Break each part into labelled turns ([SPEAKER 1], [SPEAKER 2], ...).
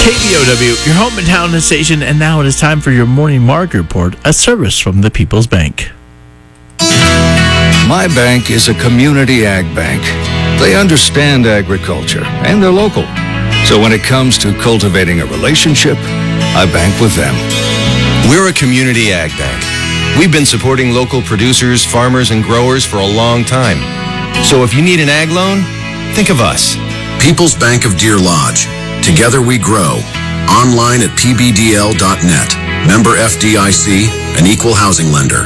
[SPEAKER 1] KBOW, your home and town station, and now it is time for your morning market report, a service from the People's Bank.
[SPEAKER 2] My bank is a community ag bank. They understand agriculture, and they're local. So when it comes to cultivating a relationship, I bank with them.
[SPEAKER 3] We're a community ag bank. We've been supporting local producers, farmers, and growers for a long time. So if you need an ag loan, think of us.
[SPEAKER 4] People's Bank of Deer Lodge. Together we grow. Online at pbdl.net. Member FDIC, an equal housing lender.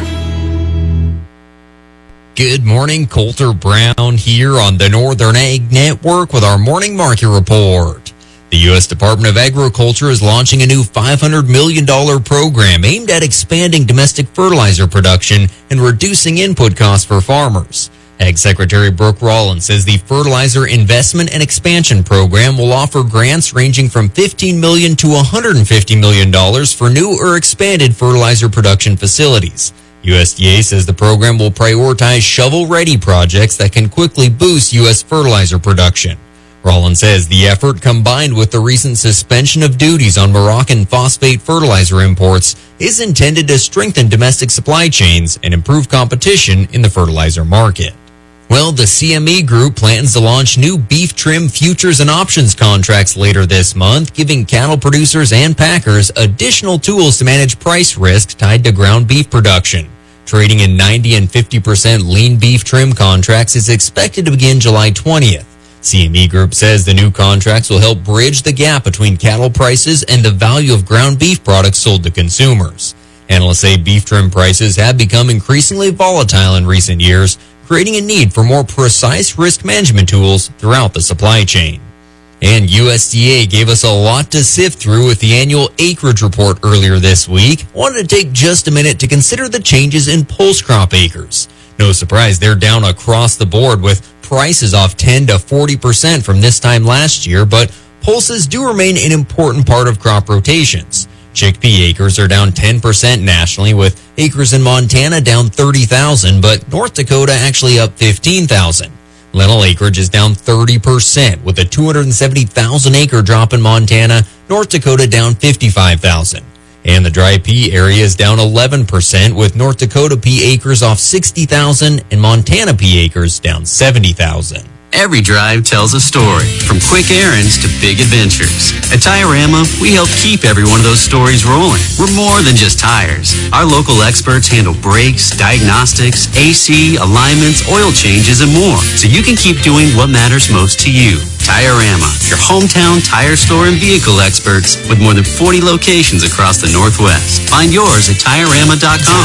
[SPEAKER 5] Good morning, Colter Brown here on the Northern Ag Network with our morning market report. The U.S. Department of Agriculture is launching a new $500 million program aimed at expanding domestic fertilizer production and reducing input costs for farmers. Ag Secretary Brooke Rollins says the Fertilizer Investment and Expansion Program will offer grants ranging from $15 million to $150 million for new or expanded fertilizer production facilities. USDA says the program will prioritize shovel-ready projects that can quickly boost U.S. fertilizer production. Rollins says the effort, combined with the recent suspension of duties on Moroccan phosphate fertilizer imports, is intended to strengthen domestic supply chains and improve competition in the fertilizer market. Well, the CME Group plans to launch new beef trim futures and options contracts later this month, giving cattle producers and packers additional tools to manage price risk tied to ground beef production. Trading in 90 and 50% lean beef trim contracts is expected to begin July 20th. CME Group says the new contracts will help bridge the gap between cattle prices and the value of ground beef products sold to consumers. Analysts say beef trim prices have become increasingly volatile in recent years, creating a need for more precise risk management tools throughout the supply chain. And USDA gave us a lot to sift through with the annual acreage report earlier this week. Wanted to take just a minute to consider the changes in pulse crop acres. No surprise, they're down across the board with prices off 10 to 40% from this time last year, but pulses do remain an important part of crop rotations. Chickpea acres are down 10% nationally, with acres in Montana down 30,000, but North Dakota actually up 15,000. Lentil acreage is down 30%, with a 270,000 acre drop in Montana, North Dakota down 55,000. And the dry pea area is down 11%, with North Dakota pea acres off 60,000 and Montana pea acres down 70,000.
[SPEAKER 6] Every drive tells a story, from quick errands to big adventures. At Tire-Rama, we help keep every one of those stories rolling. We're more than just tires. Our local experts handle brakes, diagnostics, AC, alignments, oil changes, and more, so you can keep doing what matters most to you. Tire-Rama, your hometown tire store and vehicle experts with more than 40 locations across the Northwest. Find yours at TireRama.com.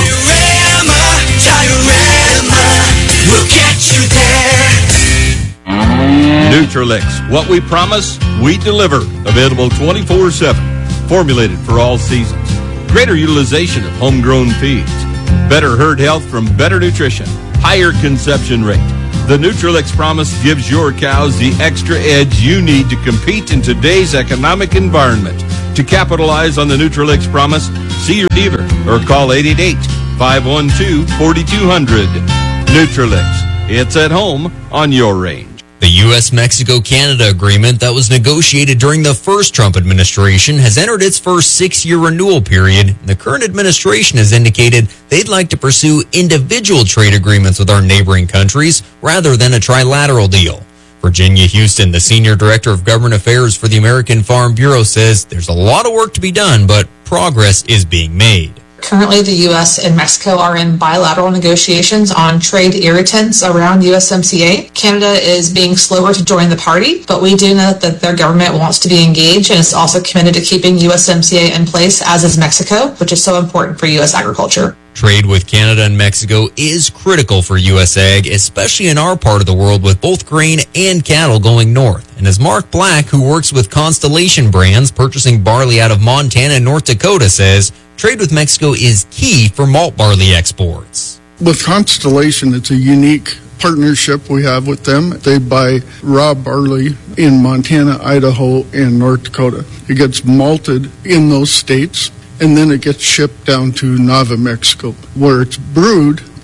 [SPEAKER 7] Tire-Rama, we'll get you there.
[SPEAKER 8] Nutrilix, what we promise, we deliver. Available 24/7. Formulated for all seasons. Greater utilization of homegrown feeds. Better herd health from better nutrition. Higher conception rate. The Nutrilix promise gives your cows the extra edge you need to compete in today's economic environment. To capitalize on the Nutrilix promise, see your dealer or call 888-512-4200. Nutrilix, it's at home on your range.
[SPEAKER 5] The U.S.-Mexico-Canada agreement that was negotiated during the first Trump administration has entered its first 6-year renewal period. The current administration has indicated they'd like to pursue individual trade agreements with our neighboring countries rather than a trilateral deal. Virginia Houston, the Senior Director of Government Affairs for the American Farm Bureau, says there's a lot of work to be done, but progress is being made.
[SPEAKER 9] Currently, the U.S. and Mexico are in bilateral negotiations on trade irritants around USMCA. Canada is being slower to join the party, but we do know that their government wants to be engaged and is also committed to keeping USMCA in place, as is Mexico, which is so important for U.S. agriculture.
[SPEAKER 5] Trade with Canada and Mexico is critical for U.S. ag, especially in our part of the world with both grain and cattle going north. And as Mark Black, who works with Constellation Brands purchasing barley out of Montana and North Dakota, says, trade with Mexico is key for malt barley exports.
[SPEAKER 10] With Constellation, it's a unique partnership we have with them. They buy raw barley in Montana, Idaho, and North Dakota. It gets malted in those states, and then it gets shipped down to Nava, Mexico, where it's brewed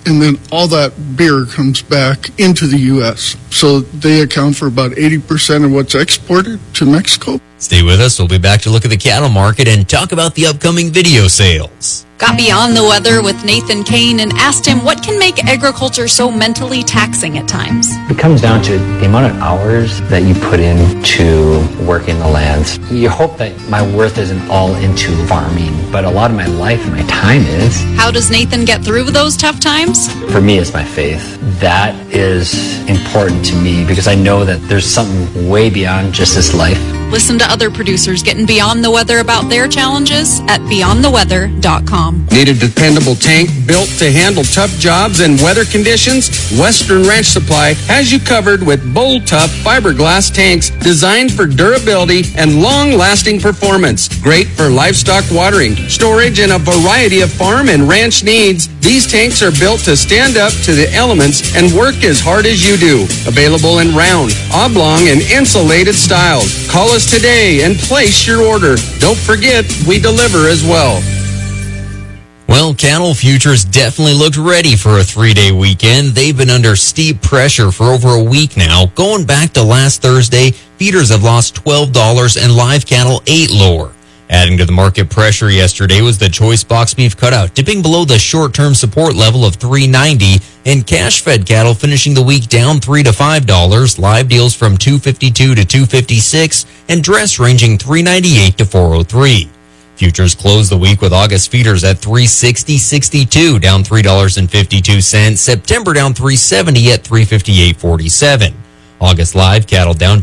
[SPEAKER 10] and then all that beer comes back into the U.S. So they account for about 80% of what's exported to Mexico.
[SPEAKER 5] Stay with us. We'll be back to look at the cattle market and talk about the upcoming video sales.
[SPEAKER 11] Got beyond the weather with Nathan Kane and asked him what can make agriculture so mentally taxing at times.
[SPEAKER 12] It comes down to the amount of hours that you put into working the lands. You hope that my worth isn't all into farming, but a lot of my life and my time is.
[SPEAKER 11] How does Nathan get through those tough times?
[SPEAKER 12] For me, it's my faith. That is important to me because I know that there's something way beyond just this life.
[SPEAKER 11] Listen to other producers getting beyond the weather about their challenges at beyondtheweather.com.
[SPEAKER 13] Need a dependable tank built to handle tough jobs and weather conditions? Western Ranch Supply has you covered with Bold Tough fiberglass tanks designed for durability and long-lasting performance. Great for livestock watering, storage, and a variety of farm and ranch needs. These tanks are built to stand up to the elements and work as hard as you do. Available in round, oblong, and insulated styles. Call us today and place your order. Don't forget, we deliver as well.
[SPEAKER 5] Well, cattle futures definitely looked ready for a 3-day weekend. They've been under steep pressure for over a week now. Going back to last Thursday, feeders have lost $12 and live cattle $8 lower. Adding to the market pressure yesterday was the choice box beef cutout, dipping below the short-term support level of $3.90, and cash-fed cattle finishing the week down $3 to $5, live deals from $2.52 to $2.56, and dress ranging $3.98 to $4.03. Futures closed the week with August feeders at $3.60.62, down $3.52. September down $3.70 at $3.58.47. August live cattle down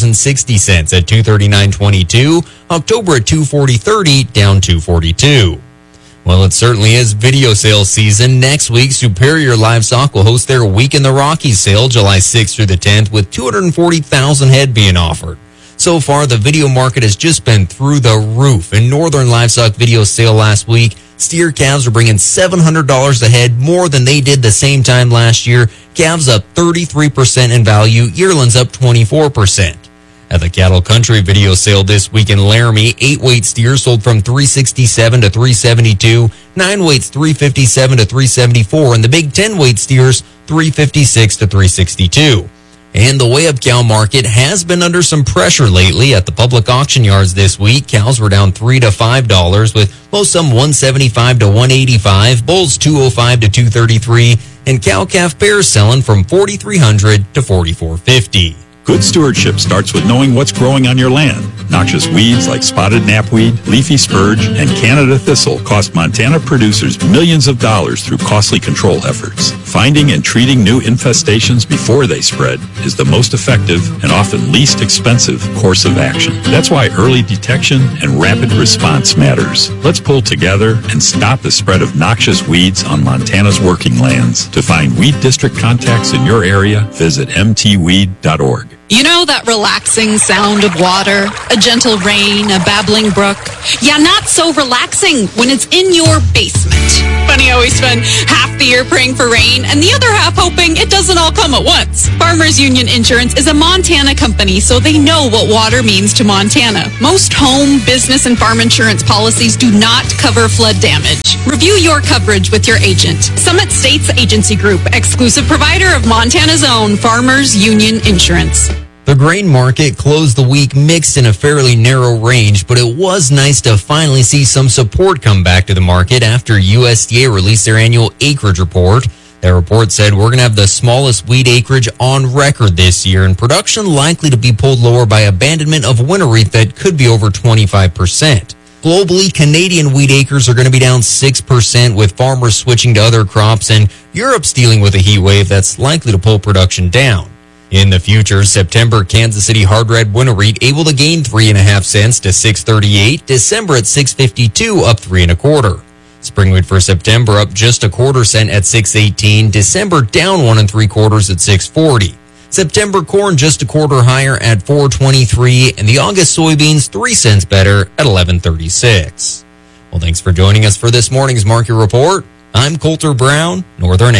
[SPEAKER 5] $2.60 at $239.22. October at $240.30, down $242. Well, it certainly is video sales season. Next week, Superior Livestock will host their Week in the Rockies sale, July 6th through the 10th, with 240,000 head being offered. So far, the video market has just been through the roof. In Northern Livestock video sale last week, steer calves are bringing $700 a head, more than they did the same time last year. Calves up 33% in value, yearlings up 24%. At the Cattle Country video sale this week in Laramie, 8-weight steers sold from $367 to $372, 9-weights $357 to $374, and the big 10-weight steers $356 to $362. And the weigh-up cow market has been under some pressure lately. At the public auction yards this week, cows were down $3 to $5, with most some $175 to $185, bulls $205 to $233, and cow-calf pairs selling from $4,300 to $4,450.
[SPEAKER 14] Good stewardship starts with knowing what's growing on your land. Noxious weeds like spotted knapweed, leafy spurge, and Canada thistle cost Montana producers millions of dollars through costly control efforts. Finding and treating new infestations before they spread is the most effective and often least expensive course of action. That's why early detection and rapid response matters. Let's pull together and stop the spread of noxious weeds on Montana's working lands. To find weed district contacts in your area, visit mtweed.org.
[SPEAKER 11] You know that relaxing sound of water, a gentle rain, a babbling brook? Yeah, not so relaxing when it's in your basement. Funny how we spend half the year praying for rain and the other half hoping it doesn't all come at once. Farmers Union Insurance is a Montana company, so they know what water means to Montana. Most home, business, and farm insurance policies do not cover flood damage. Review your coverage with your agent. Summit States Agency Group, exclusive provider of Montana's own Farmers Union Insurance.
[SPEAKER 5] The grain market closed the week mixed in a fairly narrow range, but it was nice to finally see some support come back to the market after USDA released their annual acreage report. Their report said we're going to have the smallest wheat acreage on record this year, and production likely to be pulled lower by abandonment of winter wheat that could be over 25%. Globally, Canadian wheat acres are going to be down 6%, with farmers switching to other crops, and Europe's dealing with a heat wave that's likely to pull production down. In the future, September Kansas City hard red winter wheat able to gain 3.5 cents to $6.38. December at $6.52, up 3 1/4. Spring wheat for September up just 1/4 cent at $6.18. December down 1 3/4 at $6.40. September corn just 1/4 higher at $4.23, and the August soybeans 3 cents better at $11.36. Well, thanks for joining us for this morning's market report. I'm Coulter Brown, Northern Ag.